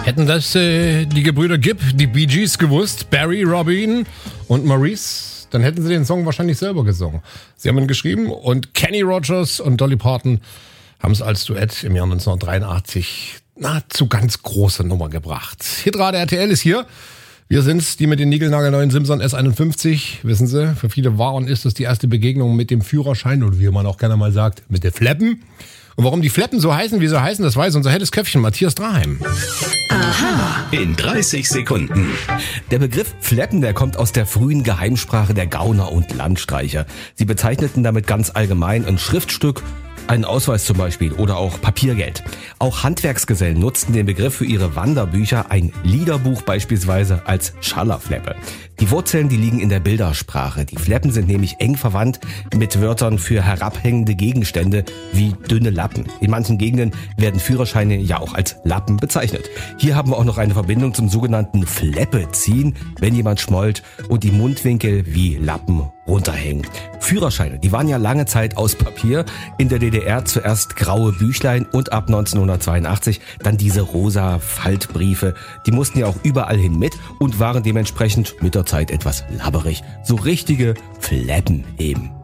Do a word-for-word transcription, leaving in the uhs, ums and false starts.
Hätten das äh, die Gebrüder Gibb, die Bee Gees gewusst, Barry, Robin und Maurice, dann hätten sie den Song wahrscheinlich selber gesungen. Sie haben ihn geschrieben und Kenny Rogers und Dolly Parton haben es als Duett im Jahr neunzehnhundertdreiundachtzig nahezu ganz große Nummer gebracht. Hitrate R T L ist hier. Wir sind's, die mit den niegelnagelneuen Simson S einundfünfzig. Wissen Sie, für viele war und ist es die erste Begegnung mit dem Führerschein oder wie man auch gerne mal sagt, mit den Fleppen. Und warum die Fleppen so heißen, wie sie heißen, das weiß unser helles Köpfchen Matthias Draheim. Aha. In dreißig Sekunden. Der Begriff Fleppen, der kommt aus der frühen Geheimsprache der Gauner und Landstreicher. Sie bezeichneten damit ganz allgemein ein Schriftstück, einen Ausweis zum Beispiel oder auch Papiergeld. Auch Handwerksgesellen nutzten den Begriff für ihre Wanderbücher, ein Liederbuch beispielsweise, als Schallerfleppe. Die Wurzeln, die liegen in der Bildersprache. Die Fleppen sind nämlich eng verwandt mit Wörtern für herabhängende Gegenstände wie dünne Lappen. In manchen Gegenden werden Führerscheine ja auch als Lappen bezeichnet. Hier haben wir auch noch eine Verbindung zum sogenannten Fleppe ziehen, wenn jemand schmollt und die Mundwinkel wie Lappen runterhängen. Führerscheine, die waren ja lange Zeit aus Papier. In der D D R zuerst graue Büchlein und ab neunzehnhundertzweiundachtzig dann diese rosa Faltbriefe. Die mussten ja auch überall hin mit und waren dementsprechend mit der Zeit etwas labberig. So richtige Fleppen eben.